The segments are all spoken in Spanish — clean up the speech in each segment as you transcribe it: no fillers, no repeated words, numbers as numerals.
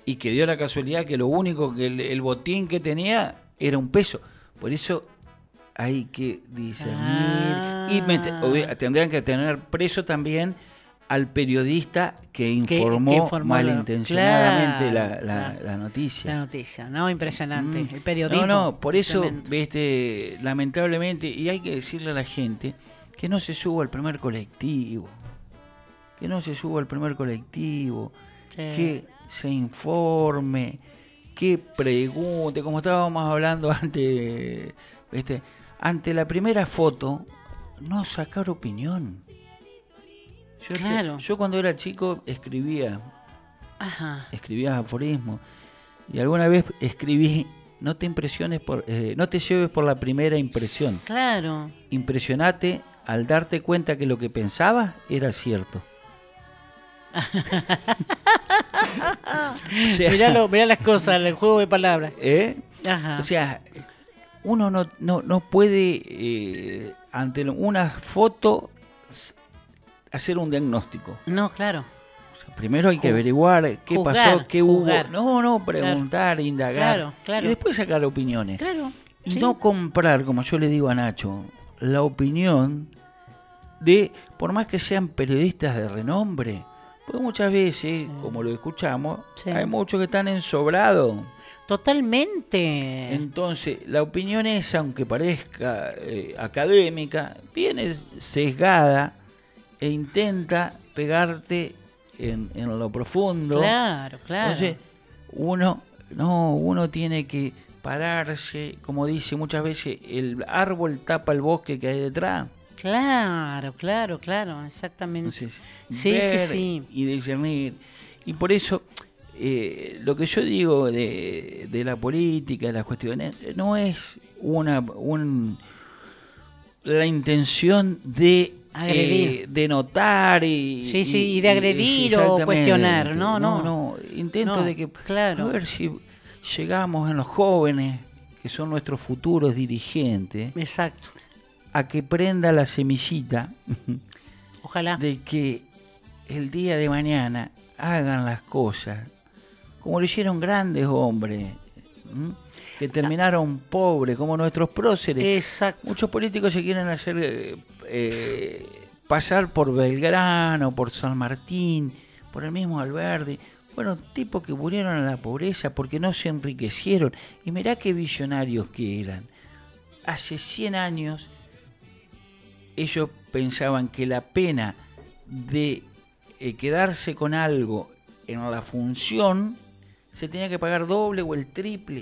y que dio la casualidad que lo único que el botín que tenía era un peso. Por eso hay que discernir y tendrían que tener preso también al periodista que informó malintencionadamente la noticia. La noticia, ¿no? Impresionante. El periodismo. No, por eso, lamentablemente, y hay que decirle a la gente que no se suba al primer colectivo. Que se informe, que pregunte, como estábamos hablando antes, ante la primera foto, no sacar opinión. Yo cuando era chico escribía aforismos, y alguna vez escribí: no te lleves por la primera impresión. Claro. Impresionate al darte cuenta que lo que pensabas era cierto. O sea, mirá las cosas, el juego de palabras. O sea, uno no puede ante una foto hacer un diagnóstico. No, claro. O sea, primero hay que averiguar qué pasó, qué hubo. No, preguntar, indagar. Claro. Y después sacar opiniones. Claro. Y no comprar, como yo le digo a Nacho, la opinión de, por más que sean periodistas de renombre. Porque muchas veces, como lo escuchamos, hay muchos que están ensobrados. Totalmente. Entonces, la opinión esa, aunque parezca académica, viene sesgada e intenta pegarte en lo profundo. Claro. Entonces, uno tiene que pararse, como dice muchas veces, el árbol tapa el bosque que hay detrás. Claro, exactamente. Entonces, sí. Y discernir. Y por eso, lo que yo digo de la política, de las cuestiones, no es la intención de agredir, de notar y de agredir o cuestionar. No. Intento de que a ver si llegamos en los jóvenes, que son nuestros futuros dirigentes. Exacto. A que prenda la semillita. Ojalá. De que el día de mañana hagan las cosas como lo hicieron grandes hombres, que terminaron pobres, como nuestros próceres. Exacto. Muchos políticos se quieren hacer pasar por Belgrano, por San Martín, por el mismo Alberdi. Bueno, tipos que murieron en la pobreza porque no se enriquecieron. Y mirá qué visionarios que eran. Hace 100 años ellos pensaban que la pena de quedarse con algo en la función se tenía que pagar doble o el triple.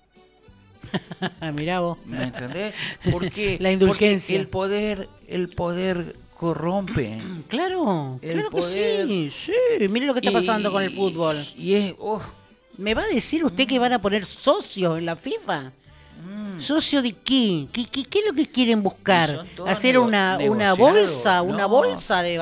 Mirá vos. ¿Me entendés? ¿Por qué? La indulgencia. Porque el poder corrompe. Claro que sí. Mire lo que está pasando con el fútbol. ¿Me va a decir usted que van a poner socios en la FIFA? ¿Socio de qué? ¿Qué es lo que quieren buscar? ¿Hacer una bolsa? ¿Una bolsa de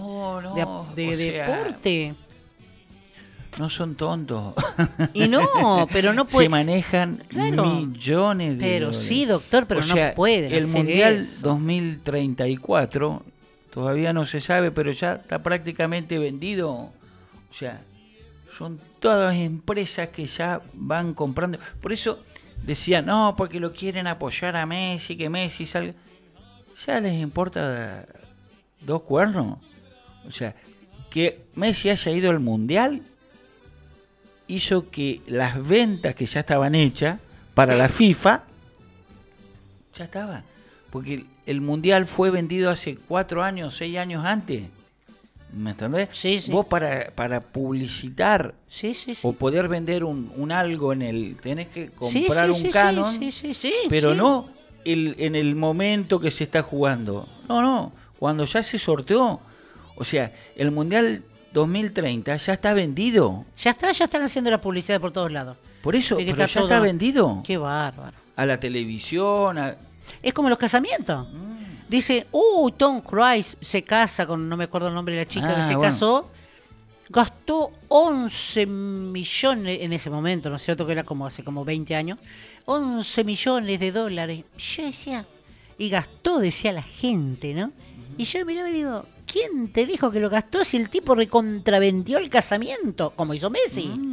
deporte? No son tontos. Y no, pero no puede. Se manejan millones de pero dólares. Sí, doctor, pero no pueden el hacer Mundial eso. 2034 todavía no se sabe, pero ya está prácticamente vendido. O sea, son todas empresas que ya van comprando. Por eso decían, no, porque lo quieren apoyar a Messi, que Messi salga. Ya les importa 2 cuernos. O sea, que Messi haya ido al Mundial hizo que las ventas que ya estaban hechas para la FIFA, ya estaban. Porque el Mundial fue vendido hace 4 años, 6 años antes. ¿Me entendés? Sí. Vos para publicitar o poder vender un algo tenés que comprar un canon, pero no en el momento que se está jugando. No, cuando ya se sorteó. O sea, el Mundial 2030 ya está vendido. Ya están haciendo la publicidad por todos lados. Por eso, pero ya está vendido. Qué bárbaro. A la televisión. Es como los casamientos. Dice, Tom Cruise se casa con, no me acuerdo el nombre de la chica que se casó, gastó 11 millones, en ese momento, ¿no es cierto? Que era como hace como 20 años, 11 millones de dólares. Yo decía, y gastó, decía la gente, ¿no? Y yo miraba y digo, ¿quién te dijo que lo gastó si el tipo recontravendió el casamiento? Como hizo Messi.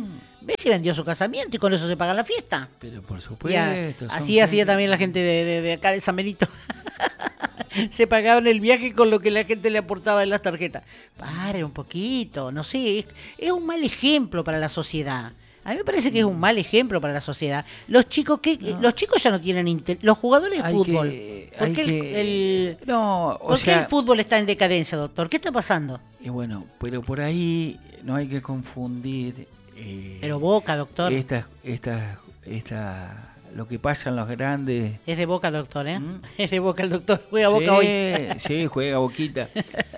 Messi vendió su casamiento y con eso se paga la fiesta. Pero por Ya, supuesto. así hacía también la gente de acá de San Benito. Se pagaban el viaje con lo que la gente le aportaba en las tarjetas. Pare un poquito, no sé, es un mal ejemplo para la sociedad. A mí me parece que es un mal ejemplo para la sociedad. Los chicos los chicos ya no tienen los jugadores de fútbol. ¿Por qué ¿por qué el fútbol está en decadencia, doctor? ¿Qué está pasando? Y bueno, pero por ahí no hay que confundir. Pero Boca, doctor. Lo que pasa en los grandes. Es de Boca, doctor, ¿eh? Es de Boca el doctor. Juega Boca hoy. Sí, juega Boquita.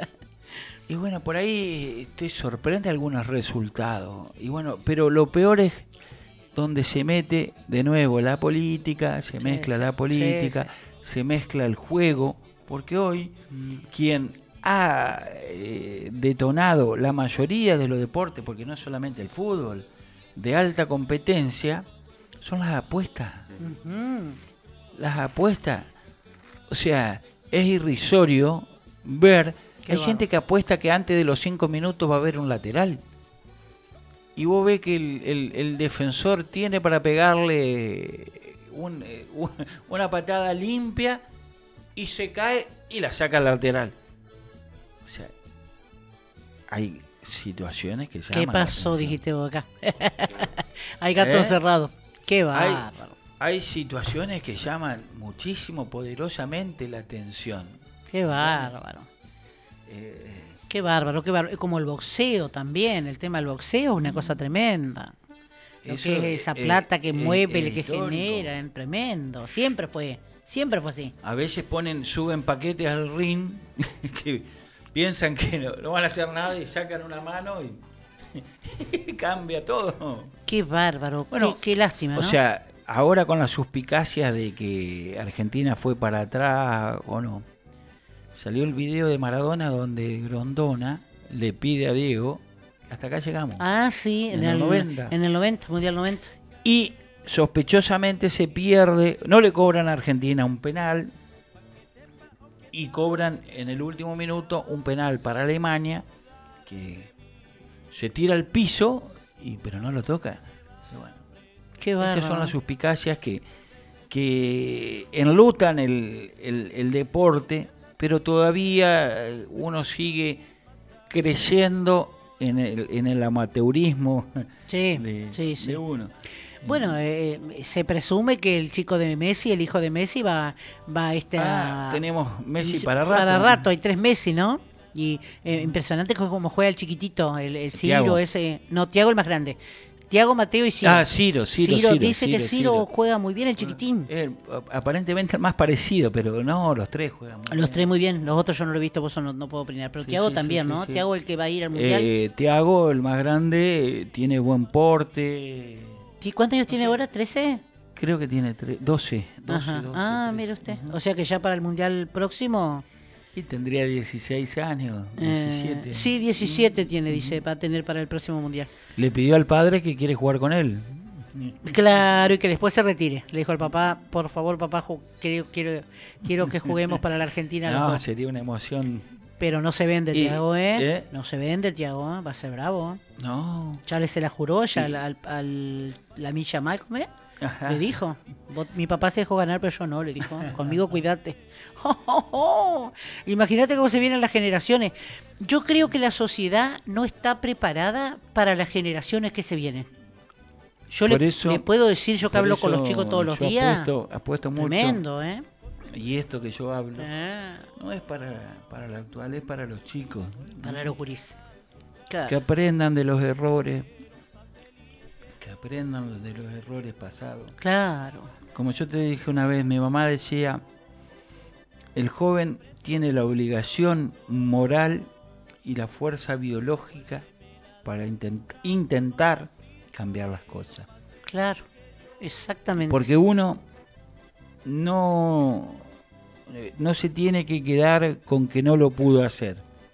Y bueno, por ahí te sorprende algunos resultados. Y bueno, pero lo peor es donde se mete de nuevo la política, se mezcla la política, se mezcla el juego, porque hoy quien ha detonado la mayoría de los deportes, porque no es solamente el fútbol, de alta competencia, son las apuestas. Las apuestas, o sea, es irrisorio ver. Hay gente que apuesta que antes de los 5 minutos va a haber un lateral. Y vos ves que el defensor tiene para pegarle una patada limpia y se cae y la saca al lateral. O sea, hay situaciones que se llaman. ¿Qué pasó, dijiste vos acá? Hay gato cerrado. Qué bárbaro. Hay situaciones que llaman muchísimo, poderosamente la atención. Qué bárbaro. Qué bárbaro, qué bárbaro. Como el boxeo también, el tema del boxeo es una cosa tremenda. Lo que es esa plata que mueve, que genera, es tremendo. Siempre fue así. A veces suben paquetes al ring que piensan que no van a hacer nada y sacan una mano y cambia todo. Qué bárbaro, bueno, qué lástima, ¿no? O sea, ahora con las suspicacias de que Argentina fue para atrás o no, salió el video de Maradona donde Grondona le pide a Diego, hasta acá llegamos. Ah, sí, en el 90. En el 90, Mundial 90. Y sospechosamente se pierde, no le cobran a Argentina un penal y cobran en el último minuto un penal para Alemania que se tira al piso, pero no lo toca. Bueno, qué bárbaro. Esas son las suspicacias que enlutan el deporte, pero todavía uno sigue creyendo en el amateurismo de uno. Bueno, se presume que el chico de Messi, el hijo de Messi, va tenemos Messi para rato. Para rato, hay 3 Messi, ¿no? Y impresionante como juega el chiquitito, el Ciro ese. No, Thiago el más grande. Thiago, Mateo y Ciro. Ciro. Dice que Ciro juega muy bien el chiquitín. Aparentemente el más parecido, pero no, los 3 juegan muy bien. Los 3 muy bien, los otros yo no lo he visto, por eso no puedo opinar. Pero Thiago también, ¿no? Sí. Thiago el que va a ir al Mundial. Thiago, el más grande, tiene buen porte. ¿Sí? ¿Cuántos años tiene ahora? ¿13? Creo que tiene 12. Mire usted. O sea que ya para el Mundial próximo... Y tendría 16 años, 17. Sí, 17 tiene, dice, va a tener para el próximo Mundial. Le pidió al padre que quiere jugar con él. Claro, y que después se retire. Le dijo al papá, por favor, papá, quiero que juguemos para la Argentina. No, sería una emoción. Pero no se vende, Thiago, ¿eh? No se vende, Thiago, ¿eh? Va a ser bravo. No. Ya se la juró, ya la Milla Malcolm, ¿eh? Ajá. Le dijo, mi papá se dejó ganar, pero yo no, le dijo, conmigo cuídate. Imagínate cómo se vienen las generaciones. Yo creo que la sociedad no está preparada para las generaciones que se vienen. Yo le puedo decir, yo que hablo con los chicos todos los días. Apuesto mucho. Tremendo, ¿eh? Y esto que yo hablo no es para la actual, es para los chicos. Para los gurises. Claro. Que aprendan de los errores. Que aprendan de los errores pasados. Claro. Como yo te dije una vez, mi mamá decía, el joven tiene la obligación moral y la fuerza biológica para intentar cambiar las cosas. Claro, exactamente. Porque uno no se tiene que quedar con que no lo pudo hacer.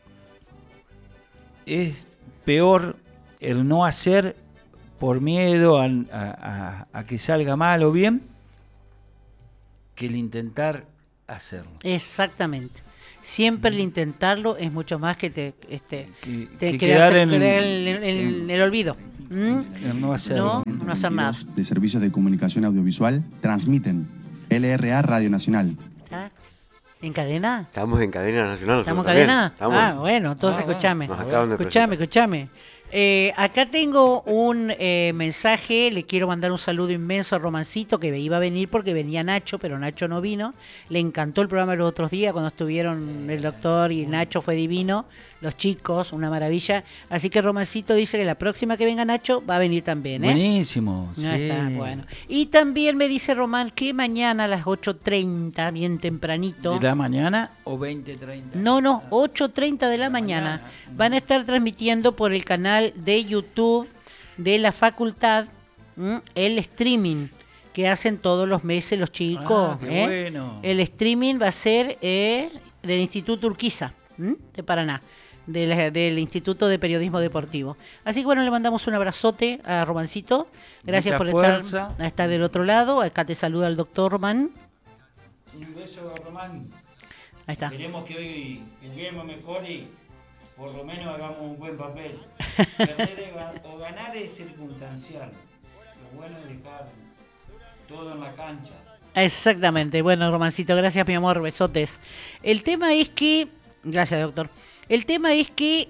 Es peor el no hacer por miedo a que salga mal o bien que el intentar hacerlo. Exactamente. Siempre el intentarlo es mucho más que te quedar en el olvido. No hacer, no hacer nada. De servicios de comunicación audiovisual transmiten LRA Radio Nacional. ¿Está en cadena? Estamos en cadena nacional. ¿Estamos en también. cadena? Estamos. Bueno, entonces escúchame. Nos acaban de Escúchame. Acá tengo un mensaje, le quiero mandar un saludo inmenso a Romancito, que iba a venir porque venía Nacho, pero Nacho no vino. Le encantó el programa los otros días cuando estuvieron el doctor y Nacho, fue divino. Los chicos, una maravilla. Así que Romancito dice que la próxima que venga Nacho va a venir también, ¿eh? Buenísimo. Ya Sí. está, bueno. Y también me dice Román que mañana a las 8:30, bien tempranito. ¿De la mañana o 20:30? No, 8:30 de la mañana. Van a estar transmitiendo por el canal de YouTube de la facultad el streaming que hacen todos los meses los chicos. Qué bueno. El streaming va a ser del Instituto Urquiza, de Paraná, del Instituto de Periodismo Deportivo. Así que bueno, le mandamos un abrazote a Romancito. Gracias Mucha por fuerza. estar del otro lado. Acá te saluda el doctor Román. Un beso, Román. Ahí está. Queremos que hoy juguemos mejor y por lo menos hagamos un buen papel. Perder o ganar es circunstancial. Lo bueno es dejar todo en la cancha. Exactamente. Bueno, Romancito, gracias, mi amor. Besotes. El tema es que... Gracias, doctor. El tema es que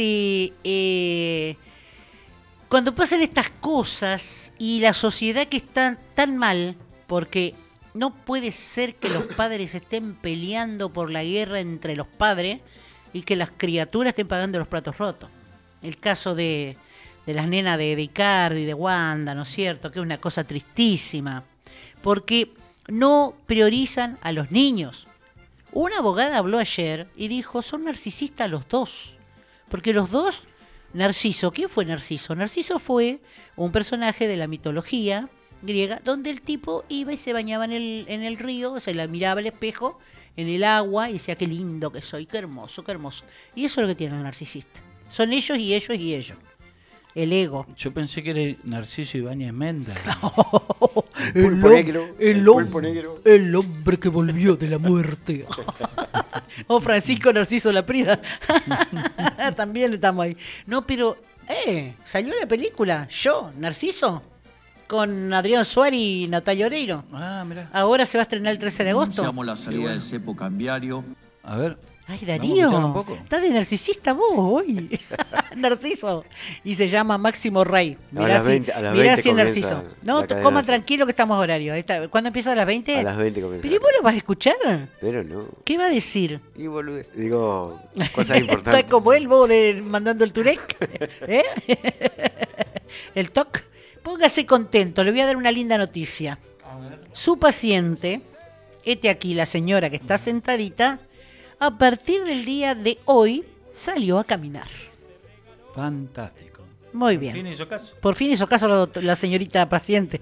cuando pasan estas cosas y la sociedad que está tan mal, porque no puede ser que los padres estén peleando por la guerra entre los padres y que las criaturas estén pagando los platos rotos. El caso de las nenas de Icardi, de Wanda, ¿no es cierto? Que es una cosa tristísima, porque no priorizan a los niños. Una abogada habló ayer y dijo, son narcisistas los dos, porque los dos, Narciso, ¿quién fue Narciso? Narciso fue un personaje de la mitología griega, donde el tipo iba y se bañaba en el río, se la miraba al espejo, en el agua, y decía, qué lindo que soy, qué hermoso, qué hermoso. Y eso es lo que tienen los narcisistas. Son ellos y ellos y ellos. El ego. Yo pensé que era Narciso Ibáñez Menda. Pulpo negro. El hombre que volvió de la muerte. O Francisco Narciso Laprida. También estamos ahí. No, pero, salió la película, Yo, Narciso, con Adrián Suárez y Natalia Oreiro. Ah, mirá. Ahora se va a estrenar el 13 de agosto. Anunciamos la salida del cepo cambiario. A ver. Ay, ¿Vamos a escuchar un Darío, poco? estás de narcisista vos hoy. Narciso. Y se llama Máximo Rey. A Mirá las si, 20 a las mirá 20 si es comienza Narciso. No, la cadena coma nacional. tranquilo que estamos horario. ¿Cuándo empieza? ¿A las 20? A las 20 comienza. ¿Pero y vos lo vas a escuchar? Pero no. ¿Qué va a decir? Y boludez. Digo, cosas Está importantes. como él, vos mandando el turek. ¿Eh? El toc. Póngase contento, le voy a dar una linda noticia. Su paciente, aquí la señora que está sentadita, a partir del día de hoy salió a caminar. Fantástico. Muy ¿Por fin bien. hizo caso? Por fin hizo caso la señorita paciente.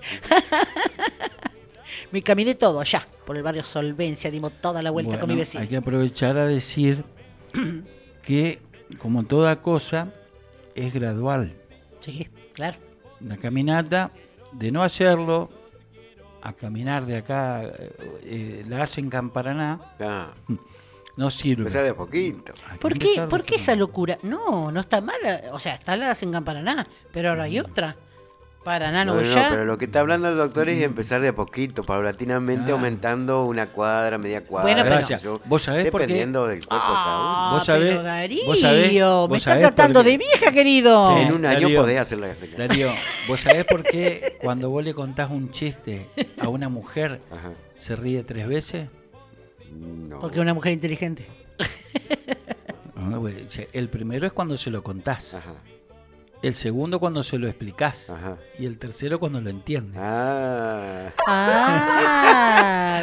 Me caminé todo allá, por el barrio Solvencia, dimos toda la vuelta con mi vecino. Hay que aprovechar a decir que, como toda cosa, es gradual. Sí, claro. La caminata, de no hacerlo, a caminar de acá, la hacen Camparaná, Ah, no sirve. empezar de a poquito. Hay que ¿Por qué, empezar ¿Por de qué poco. esa locura? No, no está mala. O sea, está la hacen en Paraná, pero ahora hay otra. Paraná, no, ya. Pero lo que está hablando el doctor es empezar de a poquito, paulatinamente Ah. aumentando una cuadra, media cuadra. Bueno, pero- qué sé yo, ¿Vos sabés por qué? Dependiendo del cuerpo de cada uno. ¿Vos sabés- pero Darío, vos sabés- me vos estás sabés tratando por qué? de vieja, querido. Sí. En un año Darío, podés hacer la que Darío, ¿vos sabés por qué cuando vos le contás un chiste a una mujer Ajá. se ríe 3 veces? No. Porque es una mujer inteligente. Ah, güey, el primero es cuando se lo contás. Ajá. El segundo cuando se lo explicás. Ajá. Y el tercero cuando lo entiendes. Ah. Ah,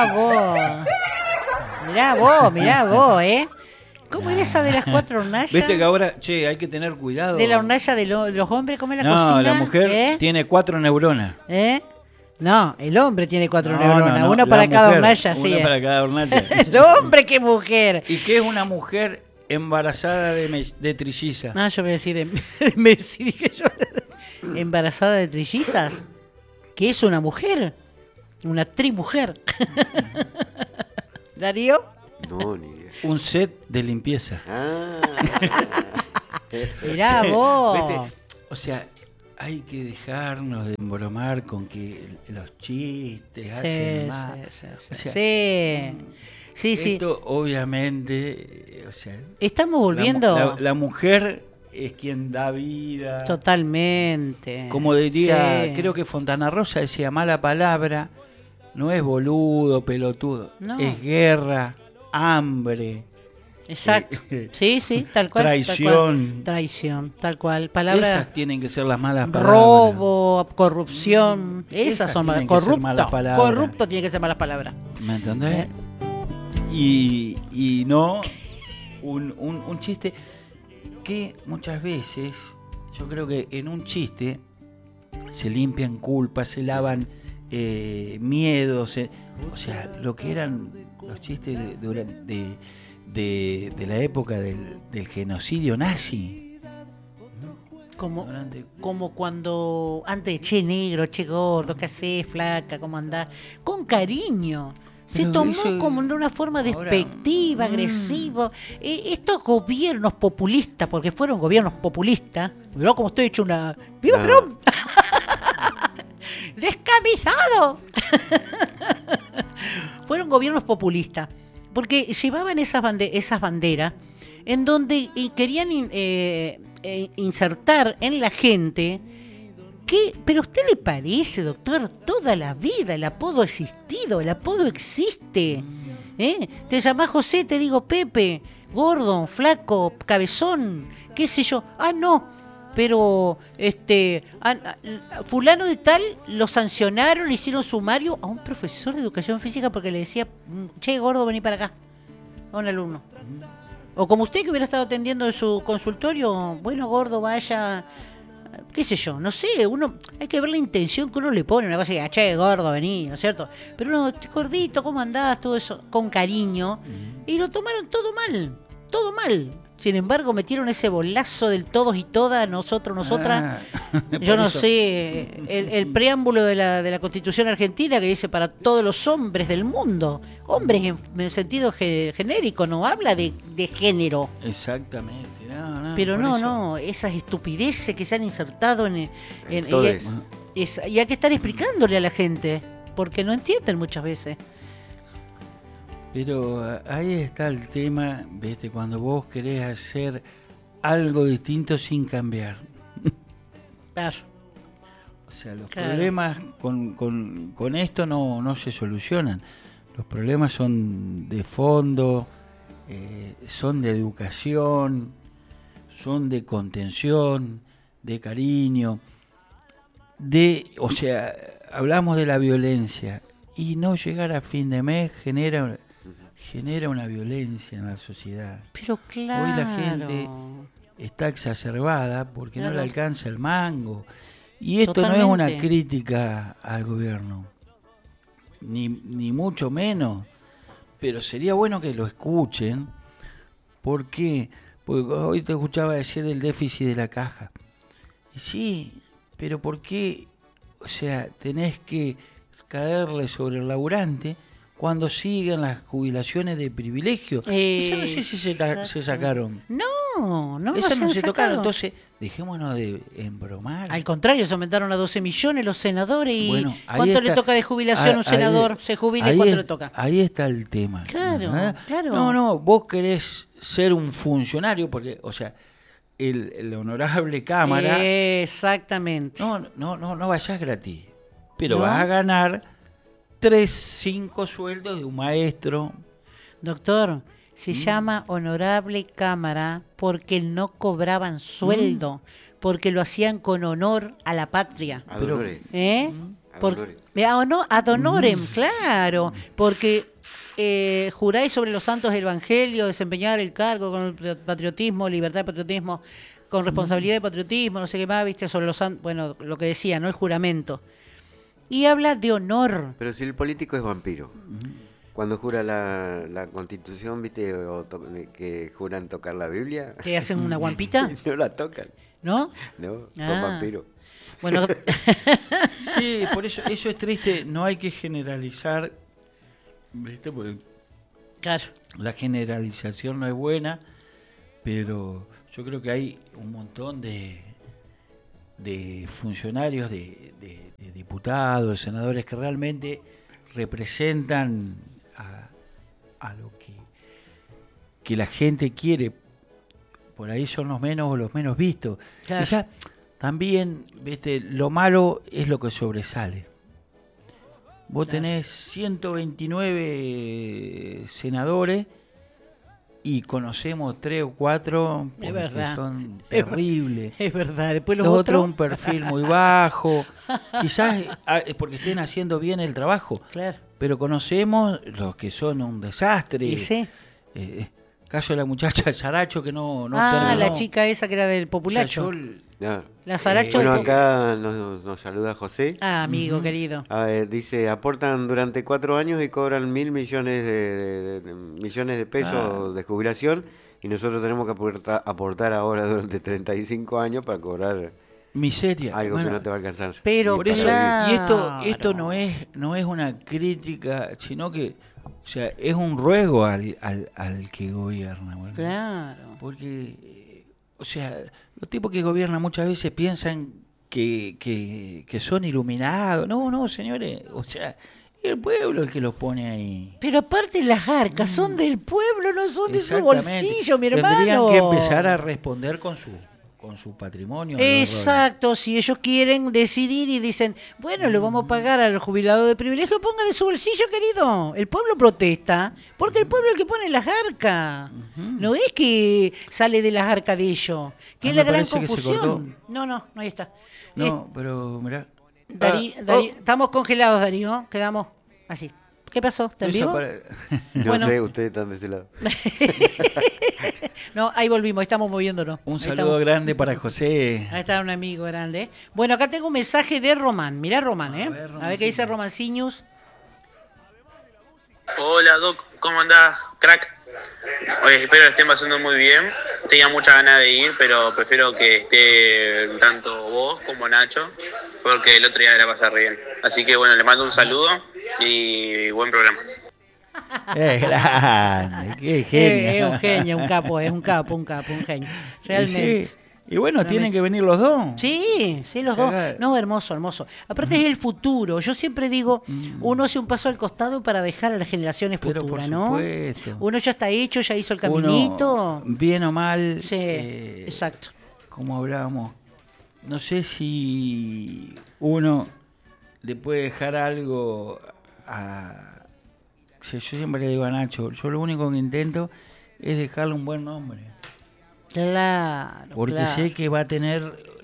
mirá vos, ¿eh? ¿Cómo era esa de las 4 hornallas? Viste que ahora, che, hay que tener cuidado. De la hornalla de los hombres, ¿cómo es la No, cocina? la mujer ¿Eh? tiene 4 neuronas. ¿Eh? No, el hombre tiene 4 No, neuronas, no, no, una la para cada mujer, hornalla, sí. Una para cada hornalla. El hombre, qué mujer. ¿Y qué es una mujer embarazada de trilliza? No, yo voy a decir, Messi, dije yo, embarazada de trillizas. ¿Qué es una mujer? Una trimujer. ¿Darío? No, ni idea. Un set de limpieza. Ah. Mirá vos. ¿Viste? O sea, hay que dejarnos de embromar con que los chistes Sí, hacen mal. sí. O sea, Sí. esto obviamente, o sea, Estamos volviendo. la mujer es quien da vida. Totalmente. Como diría, Sí. creo que Fontana Rosa decía, mala palabra no es boludo, pelotudo, No. es guerra, hambre. Exacto. Sí, tal cual. Traición. Traición, tal cual. Palabras. Esas tienen que ser las malas palabras. Robo, corrupción. Esas Esas son malas. tienen que ser malas palabras. Corrupto tiene que ser malas palabras. ¿Me entendés? ¿Eh? Y no un chiste que muchas veces, yo creo que en un chiste se limpian culpas, se lavan miedos, o sea, lo que eran los chistes de la época del genocidio nazi. Como cuando antes, che negro, che gordo, ¿qué hacés, flaca? ¿Cómo andás? Con cariño. Se Pero tomó eso- como de una forma ahora, despectiva, agresiva. Estos gobiernos populistas, porque fueron gobiernos populistas, mirá como estoy hecho una... ¡Viva No. Perón! ¡Descamisado! Fueron gobiernos populistas, porque llevaban esas banderas en donde querían insertar en la gente que, pero a usted le parece, doctor, toda la vida el apodo ha existido, el apodo existe. Te llamás José, te digo Pepe, gordo, flaco, cabezón, qué sé yo. Ah, no, pero fulano de tal lo sancionaron, le hicieron sumario a un profesor de educación física porque le decía, che, gordo, vení para acá, a un alumno. O como usted que hubiera estado atendiendo en su consultorio, bueno, gordo, vaya, qué sé yo, no sé, hay que ver la intención que uno le pone, una cosa que, che, gordo, vení, ¿no es cierto? Pero uno, gordito, ¿cómo andás? Todo eso, con cariño, y lo tomaron todo mal. Sin embargo, metieron ese bolazo del todos y todas, nosotros, nosotras. Yo por no eso. sé, el preámbulo de la Constitución Argentina que dice para todos los hombres del mundo. Hombres en sentido genérico, no habla de género. Exactamente. No, Pero por no, eso. no, esas estupideces que se han insertado Todes. y hay que estar explicándole a la gente, porque no entienden muchas veces. Pero ahí está el tema, ¿viste? Cuando vos querés hacer algo distinto sin cambiar. Claro. O sea, los Claro. problemas con esto no se solucionan. Los problemas son de fondo, son de educación, son de contención, de cariño, o sea, hablamos de la violencia y no llegar a fin de mes genera una violencia en la sociedad. Pero claro. Hoy la gente está exacerbada porque no Claro. le alcanza el mango. Y esto no es una Totalmente. crítica al gobierno, ni mucho menos, pero sería bueno que lo escuchen. ¿Por qué? Porque hoy te escuchaba decir del déficit de la caja. Y sí, pero ¿por qué? O sea, tenés que caerle sobre el laburante cuando siguen las jubilaciones de privilegio. Eso no sé si se sacaron. No Esas no se tocaron. sacaron. Entonces, dejémonos de embromar. Al contrario, se aumentaron a 12 millones los senadores y Bueno, ahí ¿cuánto le está. toca de jubilación a un senador? Se jubila y ahí ¿cuánto es- le toca? Ahí está el tema. Claro, ¿verdad? claro. No, vos querés ser un funcionario porque, o sea, el honorable Cámara, Exactamente. no vayas gratis, pero ¿No? vas a ganar 5 sueldos de un maestro. Doctor, se Mm. llama honorable cámara porque no cobraban sueldo, porque lo hacían con honor a la patria. A Pero- Dolores. ¿Eh? A Por- Dolores. ad honorem, claro, porque juráis sobre los santos del Evangelio, desempeñar el cargo con el patriotismo, libertad de patriotismo, con responsabilidad de patriotismo, no sé qué más, viste, sobre los santos, bueno, lo que decía, ¿no? El juramento. Y habla de honor. Pero si el político es vampiro, cuando jura la Constitución, ¿viste? Que juran tocar la Biblia, ¿Que hacen una guampita? no la tocan, ¿No? ¿no? Son Ah. vampiros. Bueno, Sí, por eso es triste, no hay que generalizar, ¿viste? Porque claro. la generalización no es buena, pero yo creo que hay un montón de funcionarios, de diputados, de senadores que realmente representan a lo que la gente quiere. Por ahí son los menos vistos. Claro. Quizá también, ¿viste? Lo malo es lo que sobresale. Vos tenés 129 senadores y conocemos 3 o 4 Es que verdad. son terribles. Es verdad. Después los Los otros otros. un perfil muy bajo. Quizás es porque estén haciendo bien el trabajo. Claro. Pero conocemos los que son un desastre. Y sí. Caso de la muchacha Saracho que no Ah, terminó. la chica esa que era del O sea, populacho. Ya. La Saracho. Bueno, acá nos saluda José. Ah, amigo querido. A ver, dice, aportan durante 4 años y cobran 1.000 millones millones de pesos de jubilación, y nosotros tenemos que aportar ahora durante 35 años para cobrar Miseria. algo Bueno, que no te va a alcanzar. Pero por eso, claro. y esto no es una crítica, sino que, o sea, es un ruego al que gobierna. Bueno. Claro. Porque, o sea, los tipos que gobiernan muchas veces piensan que son iluminados. No, señores, o sea, es el pueblo el que los pone ahí. Pero aparte las arcas son del pueblo, no son de su Exactamente. bolsillo, mi hermano. Tendrían que empezar a responder con su patrimonio. los errores. Exacto, si ellos quieren decidir y dicen, bueno, le vamos a pagar al jubilado de privilegio, ponga de su bolsillo, querido. El pueblo protesta porque el pueblo es el que pone las arcas. No es que sale de las arcas de ellos, que Ah, es la me gran parece que se confusión. No, ahí está. No, pero mirá. Estamos congelados, Darío, quedamos así. ¿Qué pasó? ¿Está en Eso vivo? No Bueno. sé, ustedes están de ese lado. No, ahí volvimos, estamos moviéndonos. Un Ahí saludo estamos. grande para José. Ahí está un amigo grande. Bueno, acá tengo un mensaje de Román. Mirá Román, ¿eh? A ver qué dice Romanciños. Hola Doc, ¿cómo andás, crack? Oye, espero que estén pasando muy bien. Tenía muchas ganas de ir, pero prefiero que esté tanto vos como Nacho, porque el otro día la pasé re bien. Así que bueno, le mando un saludo y buen programa. Grande, qué genio. Es un genio, un capo, un genio. Realmente. Sí. Y bueno, tienen que venir los dos. Sí, los dos. No, hermoso. Aparte es el futuro. Yo siempre digo, uno hace un paso al costado para dejar a las generaciones Pero por futuras, ¿no? supuesto. Uno ya está hecho, ya hizo el Uno, caminito. bien o mal. Sí, exacto. Como hablábamos, no sé si uno le puede dejar algo a... Yo siempre le digo a Nacho, yo lo único que intento es dejarle un buen nombre. Claro. Porque sé que va a tener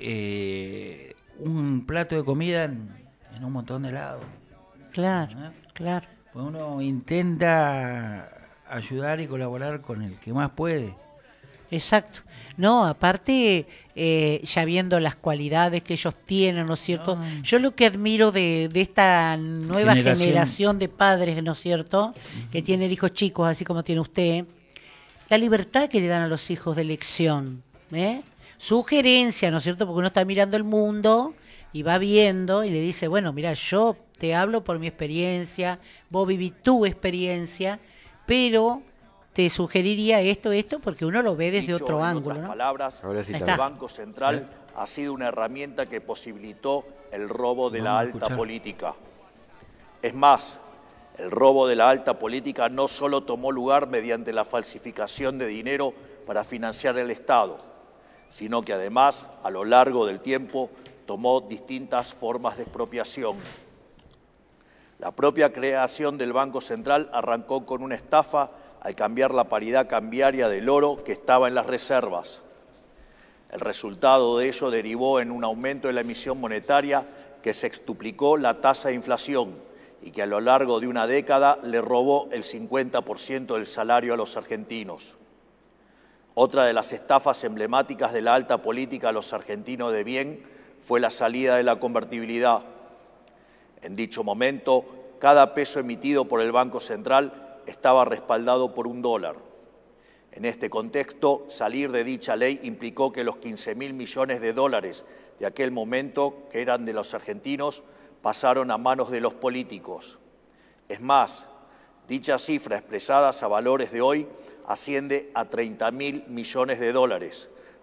un plato de comida en un montón de lados. Claro. Pues uno intenta ayudar y colaborar con el que más puede. Exacto. No, aparte, ya viendo las cualidades que ellos tienen, ¿no es cierto? Yo lo que admiro de esta nueva generación de padres, ¿no es cierto? Que tienen hijos chicos, así como tiene usted, la libertad que le dan a los hijos de elección, sugerencia, ¿no es cierto? Porque uno está mirando el mundo y va viendo y le dice, bueno, mira, yo te hablo por mi experiencia, vos vivís tu experiencia, pero te sugeriría esto, porque uno lo ve desde Dicho otro en ángulo, otras ¿no? palabras, Ahora sí Ahí el está. Banco Central ha sido una herramienta que posibilitó el robo de la Vamos a alta escuchar. política. Es más, el robo de la alta política no solo tomó lugar mediante la falsificación de dinero para financiar el Estado, sino que además, a lo largo del tiempo, tomó distintas formas de expropiación. La propia creación del Banco Central arrancó con una estafa al cambiar la paridad cambiaria del oro que estaba en las reservas. El resultado de ello derivó en un aumento de la emisión monetaria que sextuplicó la tasa de inflación y que a lo largo de una década le robó el 50% del salario a los argentinos. Otra de las estafas emblemáticas de la alta política a los argentinos de bien fue la salida de la convertibilidad. En dicho momento, cada peso emitido por el Banco Central estaba respaldado por $1. En este contexto, salir de dicha ley implicó que los 15.000 millones de dólares de aquel momento, que eran de los argentinos, pasaron a manos de los políticos. Es más, dicha cifra expresada a valores de hoy asciende a 30.000 millones de dólares,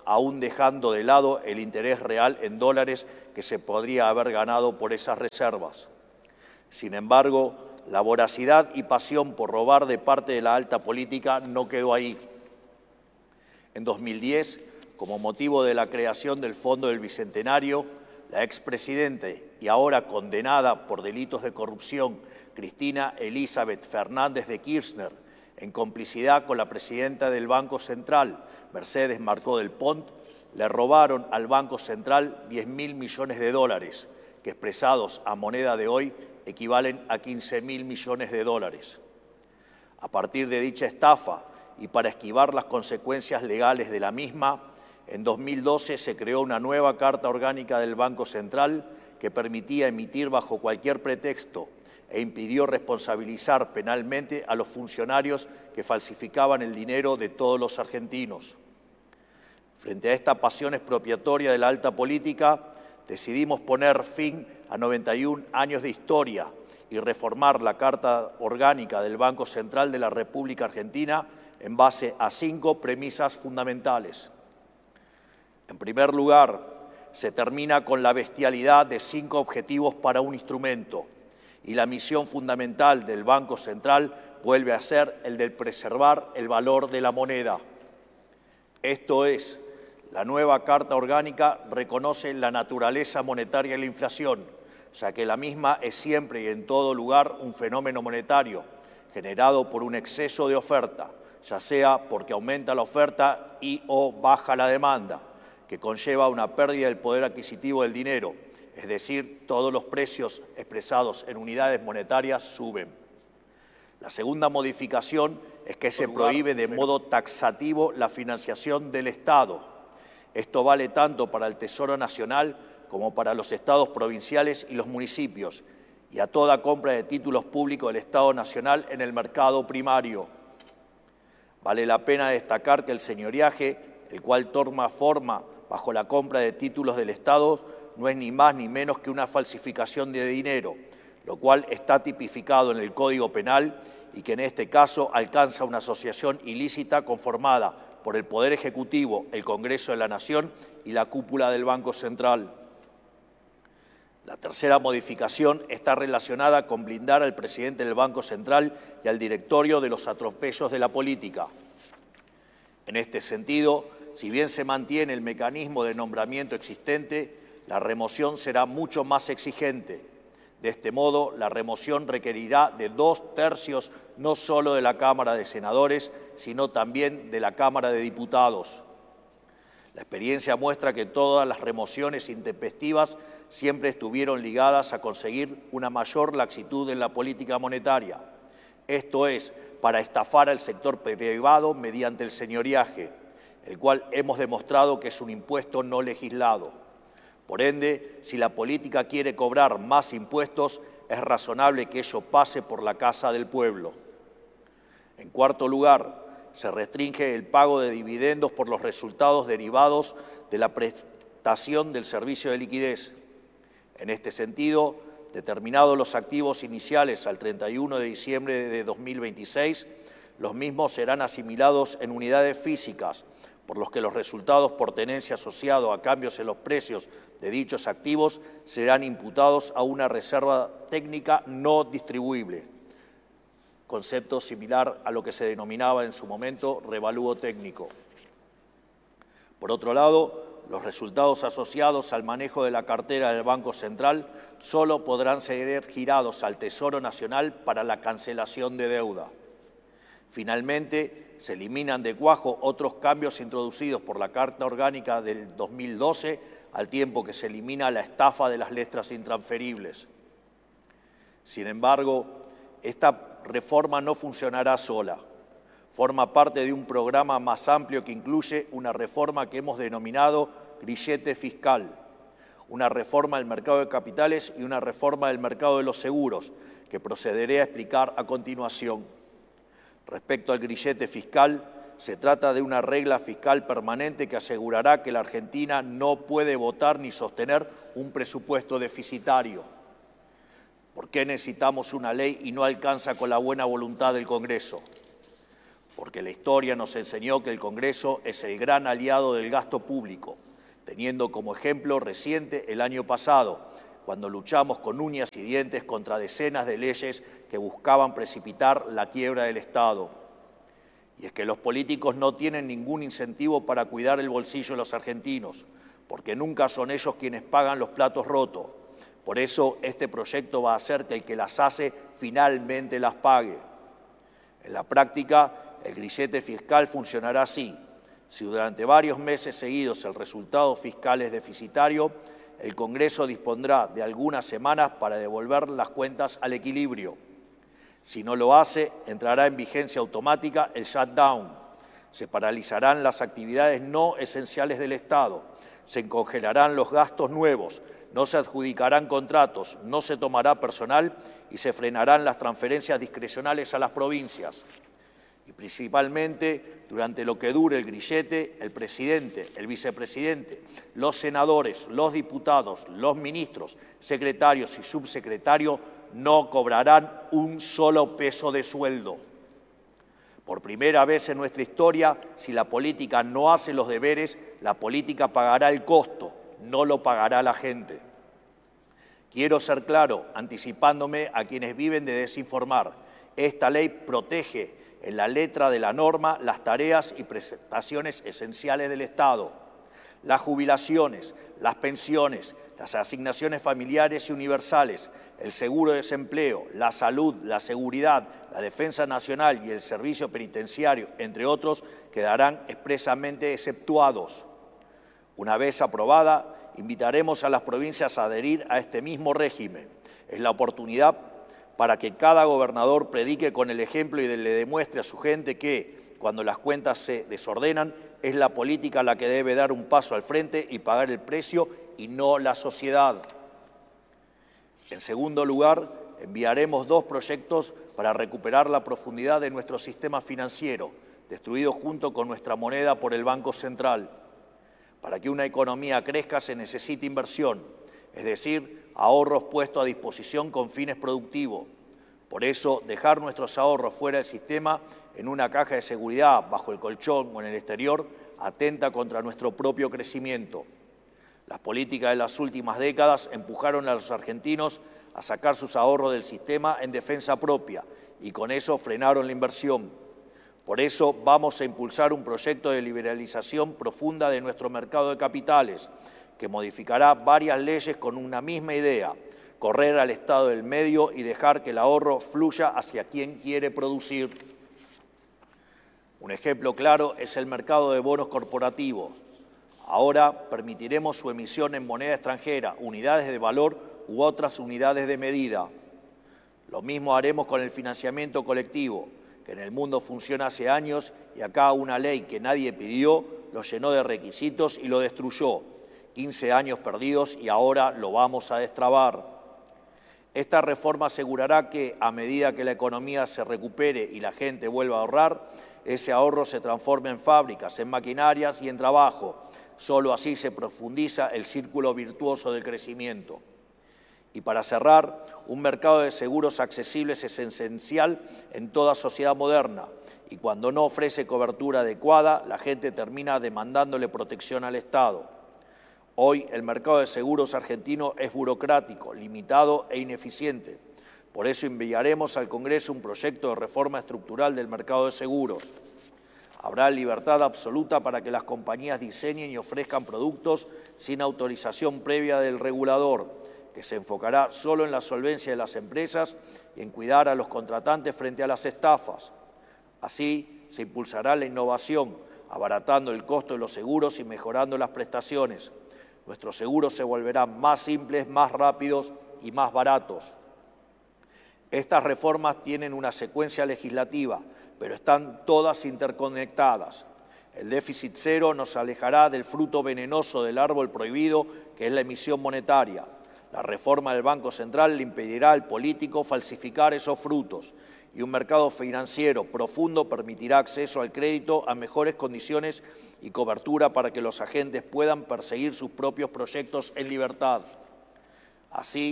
aún dejando de lado el interés real en dólares que se podría haber ganado por esas reservas. Sin embargo, la voracidad y pasión por robar de parte de la alta política no quedó ahí. En 2010, como motivo de la creación del Fondo del Bicentenario, la expresidente y ahora condenada por delitos de corrupción, Cristina Elizabeth Fernández de Kirchner, en complicidad con la presidenta del Banco Central, Mercedes Marcó del Pont, le robaron al Banco Central 10.000 millones de dólares, que expresados a moneda de hoy equivalen a 15.000 millones de dólares. A partir de dicha estafa y para esquivar las consecuencias legales de la misma, en 2012 se creó una nueva Carta Orgánica del Banco Central que permitía emitir bajo cualquier pretexto e impidió responsabilizar penalmente a los funcionarios que falsificaban el dinero de todos los argentinos. Frente a esta pasión expropiatoria de la alta política, decidimos poner fin a 91 años de historia y reformar la Carta Orgánica del Banco Central de la República Argentina en base a 5 premisas fundamentales. En primer lugar, se termina con la bestialidad de 5 objetivos para un instrumento y la misión fundamental del Banco Central vuelve a ser el de preservar el valor de la moneda. Esto es, la nueva Carta Orgánica reconoce la naturaleza monetaria de la inflación, ya que la misma es siempre y en todo lugar un fenómeno monetario generado por un exceso de oferta, ya sea porque aumenta la oferta y o baja la demanda, que conlleva una pérdida del poder adquisitivo del dinero, es decir, todos los precios expresados en unidades monetarias suben. La segunda modificación es que se prohíbe de modo taxativo la financiación del Estado. Esto vale tanto para el Tesoro Nacional como para los estados provinciales y los municipios, y a toda compra de títulos públicos del Estado Nacional en el mercado primario. Vale la pena destacar que el señoriaje, el cual toma forma bajo la compra de títulos del Estado, no es ni más ni menos que una falsificación de dinero, lo cual está tipificado en el Código Penal y que en este caso alcanza una asociación ilícita conformada por el Poder Ejecutivo, el Congreso de la Nación y la cúpula del Banco Central. La tercera modificación está relacionada con blindar al presidente del Banco Central y al directorio de los atropellos de la política. En este sentido, si bien se mantiene el mecanismo de nombramiento existente, la remoción será mucho más exigente. De este modo, la remoción requerirá de 2/3 no solo de la Cámara de Senadores, sino también de la Cámara de Diputados. La experiencia muestra que todas las remociones intempestivas siempre estuvieron ligadas a conseguir una mayor laxitud en la política monetaria. Esto es, para estafar al sector privado mediante el señoriaje, el cual hemos demostrado que es un impuesto no legislado. Por ende, si la política quiere cobrar más impuestos, es razonable que ello pase por la casa del pueblo. En cuarto lugar, se restringe el pago de dividendos por los resultados derivados de la prestación del servicio de liquidez. En este sentido, determinados los activos iniciales al 31 de diciembre de 2026, los mismos serán asimilados en unidades físicas, por los que los resultados por tenencia asociados a cambios en los precios de dichos activos serán imputados a una reserva técnica no distribuible, concepto similar a lo que se denominaba en su momento revalúo técnico. Por otro lado, los resultados asociados al manejo de la cartera del Banco Central solo podrán ser girados al Tesoro Nacional para la cancelación de deuda. Finalmente, se eliminan de cuajo otros cambios introducidos por la Carta Orgánica del 2012, al tiempo que se elimina la estafa de las letras intransferibles. Sin embargo, esta reforma no funcionará sola. Forma parte de un programa más amplio que incluye una reforma que hemos denominado grillete fiscal, una reforma del mercado de capitales y una reforma del mercado de los seguros, que procederé a explicar a continuación. Respecto al grillete fiscal, se trata de una regla fiscal permanente que asegurará que la Argentina no puede votar ni sostener un presupuesto deficitario. ¿Por qué necesitamos una ley y no alcanza con la buena voluntad del Congreso? porque la historia nos enseñó que el Congreso es el gran aliado del gasto público, teniendo como ejemplo reciente el año pasado, cuando luchamos con uñas y dientes contra decenas de leyes que buscaban precipitar la quiebra del Estado. Y es que los políticos no tienen ningún incentivo para cuidar el bolsillo de los argentinos, porque nunca son ellos quienes pagan los platos rotos. Por eso este proyecto va a hacer que el que las hace finalmente las pague. En la práctica, el grillete fiscal funcionará así. Si durante varios meses seguidos el resultado fiscal es deficitario, el Congreso dispondrá de algunas semanas para devolver las cuentas al equilibrio. Si no lo hace, entrará en vigencia automática el shutdown. Se paralizarán las actividades no esenciales del Estado, se congelarán los gastos nuevos, no se adjudicarán contratos, no se tomará personal y se frenarán las transferencias discrecionales a las provincias. Y principalmente, durante lo que dure el grillete, el presidente, el vicepresidente, los senadores, los diputados, los ministros, secretarios y subsecretarios no cobrarán un solo peso de sueldo. Por primera vez en nuestra historia, si la política no hace los deberes, la política pagará el costo, no lo pagará la gente. Quiero ser claro, anticipándome a quienes viven de desinformar. Esta ley protege en la letra de la norma las tareas y prestaciones esenciales del Estado, las jubilaciones, las pensiones, las asignaciones familiares y universales, el seguro de desempleo, la salud, la seguridad, la defensa nacional y el servicio penitenciario, entre otros, quedarán expresamente exceptuados. Una vez aprobada, invitaremos a las provincias a adherir a este mismo régimen. Es la oportunidad para que cada gobernador predique con el ejemplo y le demuestre a su gente que, cuando las cuentas se desordenan, es la política la que debe dar un paso al frente y pagar el precio y no la sociedad. En segundo lugar, enviaremos 2 proyectos para recuperar la profundidad de nuestro sistema financiero, destruido junto con nuestra moneda por el Banco Central. Para que una economía crezca se necesita inversión, es decir, ahorros puestos a disposición con fines productivos. Por eso, dejar nuestros ahorros fuera del sistema, en una caja de seguridad, bajo el colchón o en el exterior, atenta contra nuestro propio crecimiento. Las políticas de las últimas décadas empujaron a los argentinos a sacar sus ahorros del sistema en defensa propia y con eso frenaron la inversión. Por eso vamos a impulsar un proyecto de liberalización profunda de nuestro mercado de capitales, que modificará varias leyes con una misma idea: correr al Estado del medio y dejar que el ahorro fluya hacia quien quiere producir. Un ejemplo claro es el mercado de bonos corporativos. Ahora permitiremos su emisión en moneda extranjera, unidades de valor u otras unidades de medida. Lo mismo haremos con el financiamiento colectivo, que en el mundo funciona hace años y acá una ley que nadie pidió lo llenó de requisitos y lo destruyó. 15 años perdidos y ahora lo vamos a destrabar. Esta reforma asegurará que, a medida que la economía se recupere y la gente vuelva a ahorrar, ese ahorro se transforme en fábricas, en maquinarias y en trabajo. Solo así se profundiza el círculo virtuoso del crecimiento. Y para cerrar, un mercado de seguros accesibles es esencial en toda sociedad moderna. Y cuando no ofrece cobertura adecuada, la gente termina demandándole protección al Estado. Hoy el mercado de seguros argentino es burocrático, limitado e ineficiente. Por eso enviaremos al Congreso un proyecto de reforma estructural del mercado de seguros. Habrá libertad absoluta para que las compañías diseñen y ofrezcan productos sin autorización previa del regulador, que se enfocará solo en la solvencia de las empresas y en cuidar a los contratantes frente a las estafas. Así se impulsará la innovación, abaratando el costo de los seguros y mejorando las prestaciones. Nuestros seguros se volverán más simples, más rápidos y más baratos. Estas reformas tienen una secuencia legislativa, pero están todas interconectadas. El déficit cero nos alejará del fruto venenoso del árbol prohibido, que es la emisión monetaria. La reforma del Banco Central le impedirá al político falsificar esos frutos. Y un mercado financiero profundo permitirá acceso al crédito a mejores condiciones y cobertura para que los agentes puedan perseguir sus propios proyectos en libertad. Así,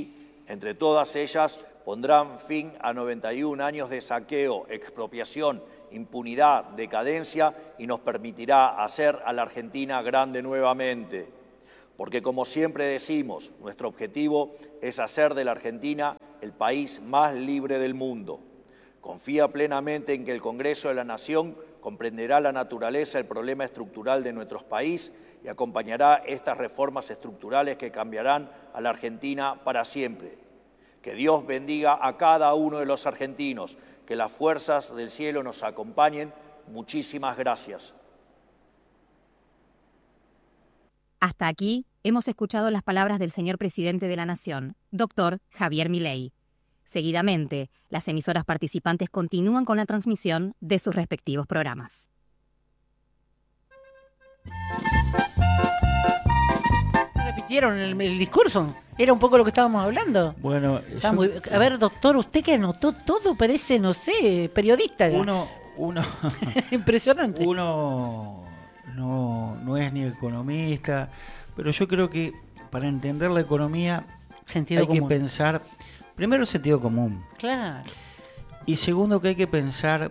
Entre todas ellas pondrán fin a 91 años de saqueo, expropiación, impunidad, decadencia y nos permitirá hacer a la Argentina grande nuevamente. Porque como siempre decimos, nuestro objetivo es hacer de la Argentina el país más libre del mundo. Confía plenamente en que el Congreso de la Nación comprenderá la naturaleza del problema estructural de nuestro país y acompañará estas reformas estructurales que cambiarán a la Argentina para siempre. Que Dios bendiga a cada uno de los argentinos, que las fuerzas del cielo nos acompañen. Muchísimas gracias. Hasta aquí hemos escuchado las palabras del señor presidente de la Nación, doctor Javier Milei. Seguidamente, las emisoras participantes continúan con la transmisión de sus respectivos programas. Repitieron el discurso. Era un poco lo que estábamos hablando. Bueno, A ver, doctor, usted que anotó todo parece, no sé, periodista ya. uno Impresionante. Uno no es ni economista, pero yo creo que para entender la economía Sentido hay común. que pensar, primero el sentido común, Claro. y segundo que hay que pensar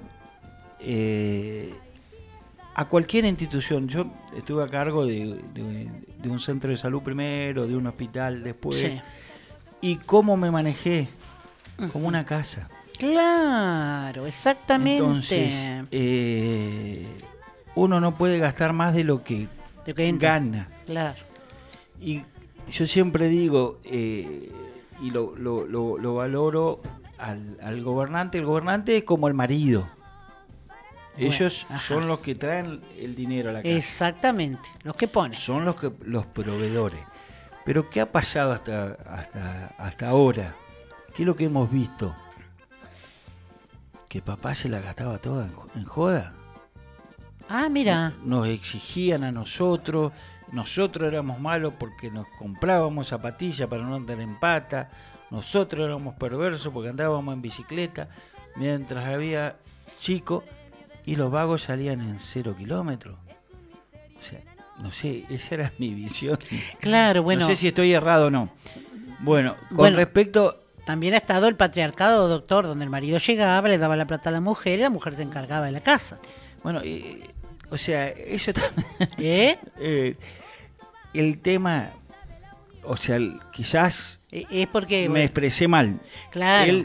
a cualquier institución. Yo estuve a cargo de un centro de salud primero, de un hospital después, Sí. y cómo me manejé, como una casa. Claro, exactamente. Entonces, uno no puede gastar más de lo que De que entra. gana. Claro. Y yo siempre digo, y lo valoro al gobernante. El gobernante es como el marido. Bueno, Ellos ajá. son los que traen el dinero a la casa. Exactamente. Los que ponen. Son los proveedores. Pero ¿qué ha pasado hasta ahora? ¿Qué es lo que hemos visto? Que papá se la gastaba toda en joda. Ah, mira. Nos exigían a nosotros éramos malos porque nos comprábamos zapatillas para no andar en pata, nosotros éramos perversos porque andábamos en bicicleta, mientras había chicos y los vagos salían en 0 kilómetros. O sea, no sé, esa era mi visión. Claro, bueno. No sé si estoy errado o no. Bueno, con Bueno. respecto... También ha estado el patriarcado, doctor, donde el marido llegaba, le daba la plata a la mujer y la mujer se encargaba de la casa. Bueno, o sea, eso también... ¿Eh? El tema, o sea, quizás Es porque... me expresé mal. Claro.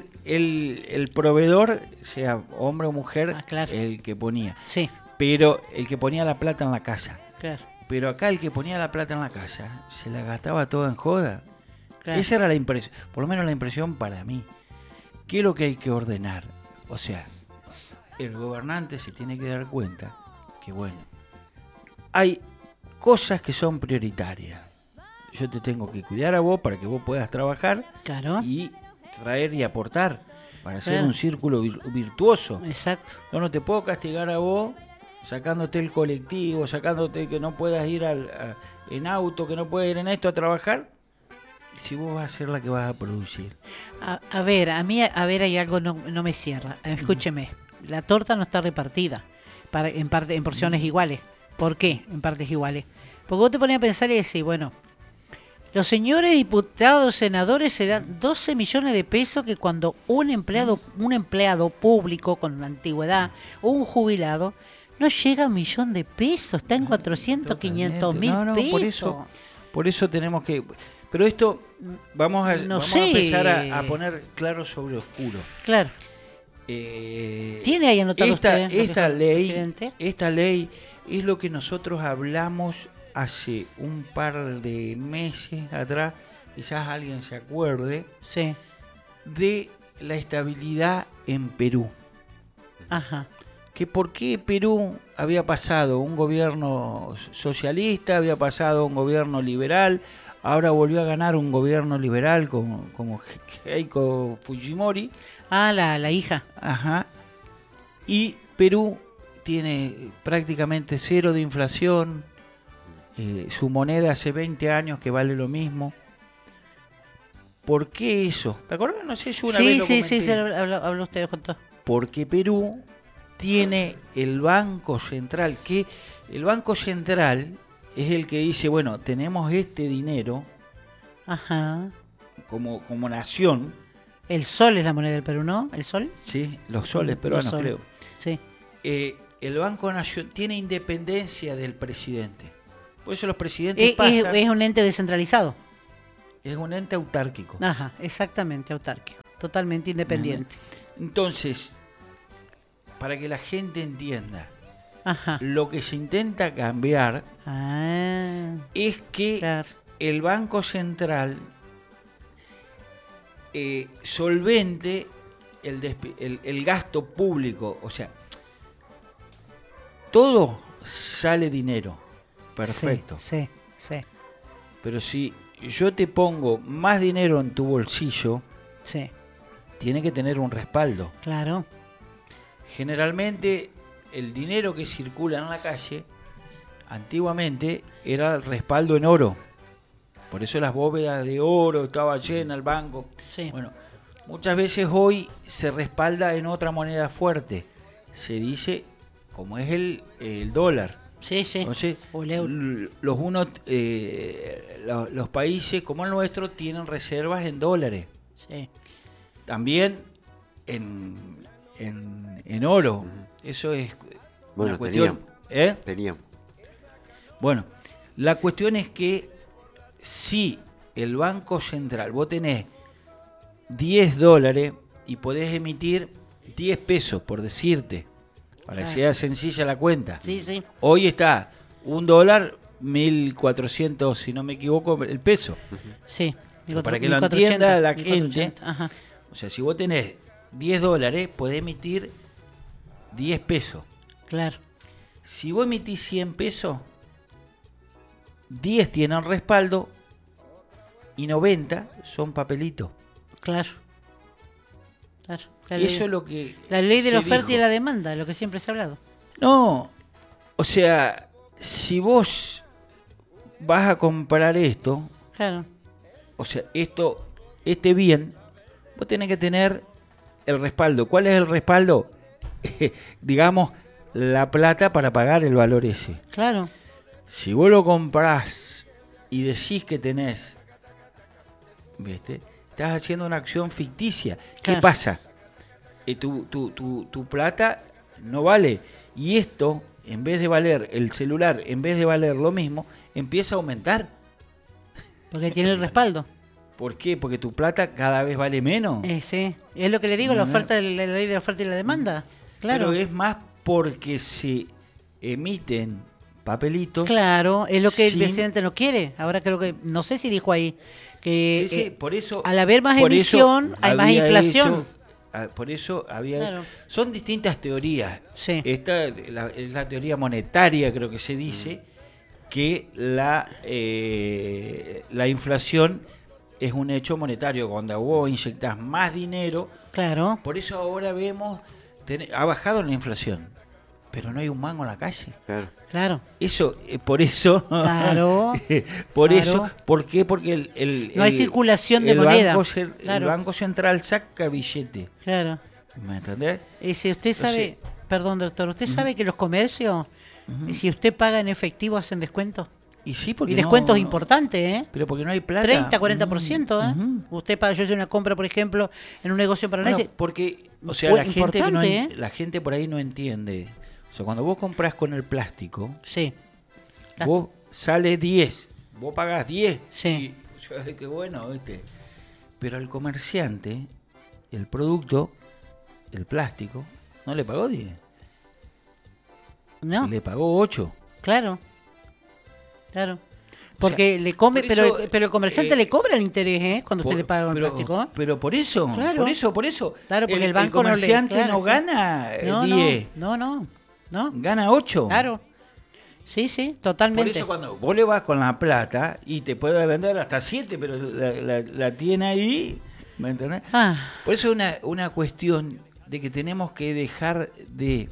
El proveedor, sea hombre o mujer, Ah, claro. el que ponía. Sí, Pero el que ponía la plata en la casa. claro. Pero acá el que ponía la plata en la casa se la gastaba toda en joda. Claro. Esa era la impresión, por lo menos la impresión para mí. ¿Qué es lo que hay que ordenar? O sea, el gobernante se tiene que dar cuenta que, bueno, hay cosas que son prioritarias. Yo te tengo que cuidar a vos para que vos puedas trabajar Claro. y traer y aportar para hacer Claro. un círculo virtuoso. Exacto. Yo no te puedo castigar a vos sacándote el colectivo, sacándote que no puedas ir en auto, que no puedas ir en esto a trabajar, si vos vas a ser la que vas a producir. A ver, hay algo no me cierra. Escúcheme, la torta no está repartida en porciones iguales. ¿Por qué en partes iguales? Porque vos te ponías a pensar y decís, bueno, los señores diputados, senadores se dan 12 millones de pesos que cuando un empleado público con antigüedad o un jubilado no llega a 1 millón de pesos, está en 400, 500 mil pesos. Por eso tenemos que... Pero esto vamos a empezar a poner claro sobre oscuro. Claro. ¿Tiene ahí anotado usted, presidente? Esta ley es lo que nosotros hablamos hace un par de meses atrás, quizás alguien se acuerde, Sí. de la estabilidad en Perú. Ajá. Que por qué Perú había pasado un gobierno socialista, había pasado un gobierno liberal, ahora volvió a ganar un gobierno liberal como Keiko Fujimori. Ah, la hija. Ajá. Y Perú tiene prácticamente 0 de inflación, su moneda hace 20 años que vale lo mismo. ¿Por qué eso? ¿Te acuerdas? No sé, yo una vez lo comenté. Sí, habló usted, contó. Porque Perú tiene el Banco Central, que el Banco Central es el que dice, bueno, tenemos este dinero, Ajá. como nación, El sol es la moneda del Perú, ¿no? ¿El sol? ¿sí? Los soles peruanos, Los soles. creo. Sí. El Banco Nación tiene independencia del presidente. Por eso los presidentes Es pasan... un ente descentralizado. Es un ente autárquico. Ajá, exactamente, autárquico. Totalmente independiente. Entonces, para que la gente entienda, Ajá. lo que se intenta cambiar es que Claro. el Banco Central solvente el gasto público. O sea, todo sale dinero. Perfecto. Sí, sí, Pero si yo te pongo más dinero en tu bolsillo, sí. tiene que tener un respaldo. Claro. Generalmente el dinero que circula en la calle antiguamente era el respaldo en oro. Por eso las bóvedas de oro estaba llena el banco. Sí. Bueno, muchas veces hoy se respalda en otra moneda fuerte. Se dice como es el dólar. Sí, sí. Entonces, O el euro. los países como el nuestro tienen reservas en dólares. Sí. También en oro. Eso es Bueno, una cuestión. teníamos. Bueno, la cuestión es que si el Banco Central, vos tenés 10 dólares y podés emitir 10 pesos, por decirte, para que sea sencilla la cuenta. Sí, sí. Hoy está $1, 1.400, si no me equivoco, el peso. Sí. Para que lo entienda la 1480. gente. Ajá. O sea, si vos tenés 10 dólares, podés emitir 10 pesos. Claro. Si vos emitís 100 pesos, 10 tienen respaldo y 90 son papelitos. Claro. Claro. Eso es lo que La ley de se la oferta dijo. y la demanda, lo que siempre se ha hablado. No, o sea, si vos vas a comprar esto, Claro. o sea, este bien, vos tenés que tener el respaldo. ¿Cuál es el respaldo? Digamos, la plata para pagar el valor ese. Claro. Si vos lo comprás y decís que tenés, ¿viste? Estás haciendo una acción ficticia. ¿Qué Claro. pasa? Tu plata no vale. Y esto, en vez de valer, el celular, en vez de valer lo mismo, empieza a aumentar. Porque tiene el respaldo. ¿Por qué? Porque tu plata cada vez vale menos. Sí. Es lo que le digo, la oferta, la ley de la oferta y la demanda. Claro. Pero es más porque se emiten papelitos. Claro, es lo que el sin- presidente no quiere. Ahora creo que, no sé si dijo ahí, que Sí, por eso, al haber más por eso emisión hay más había inflación. por eso había... Claro. Son distintas teorías. Sí. Esta es la teoría monetaria, creo que se dice, que la inflación es un hecho monetario. Cuando vos inyectás más dinero, Claro. por eso ahora vemos, ha bajado la inflación, pero no hay un mango en la calle. Claro. Claro. Eso, por eso, Claro. por Claro. eso, ¿por qué? Porque No hay circulación de moneda. Claro. El Banco Central saca billete, Claro. ¿me entendés? Y si usted sabe, Entonces- perdón doctor, ¿usted sabe que los comercios, si usted paga en efectivo, hacen descuentos? Y sí, porque Y descuentos no- importantes, ¿eh? pero porque no hay plata. 30, 40%, ¿eh? Usted paga, yo hice una compra, por ejemplo, en un negocio Bueno, paranaense. porque, o sea, Fue la gente, que no, importante, ¿eh? la gente por ahí no entiende. O sea, cuando vos compras con el plástico, Sí. Las- vos sale 10, vos pagás 10. Sí. Y yo sé que bueno, ¿viste? Pero al comerciante, el producto, el plástico, no le pagó 10, ¿No? le pagó 8. Claro. Claro. Porque le come, por eso, pero el comerciante le cobra el interés, ¿eh? Cuando usted le paga con pero, plástico. pero por eso, Claro. por eso. Claro, porque el banco no le- comerciante claro, no sí. gana No, 10, no. gana 8. Claro. Sí, Por totalmente. eso cuando vos le vas con la plata y te puede vender hasta 7, pero la tiene ahí, ¿me entendés? Ah, Por eso es una cuestión de que tenemos que dejar de...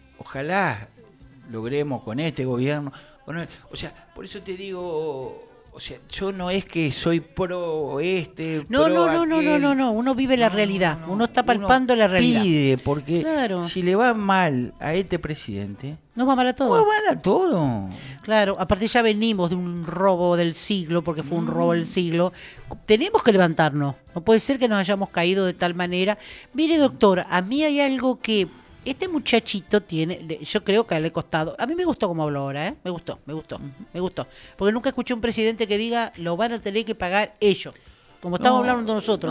Ojalá logremos con este gobierno... O sea, por eso te digo, O sea, yo no es que soy pro No, pro no, aquel. uno vive la realidad, uno está palpando la realidad. Pide, porque Claro. si le va mal a este presidente, Nos va mal a va todos. mal a todo. Claro, aparte ya venimos de un robo del siglo, porque fue un robo del siglo. Tenemos que levantarnos. No puede ser que nos hayamos caído de tal manera. Mire, doctor, a mí hay algo que este muchachito tiene, yo creo que le ha costado. A mí me gustó como habló ahora, ¿eh? Me gustó. Porque nunca escuché un presidente que diga, lo van a tener que pagar ellos. Como estamos hablando nosotros.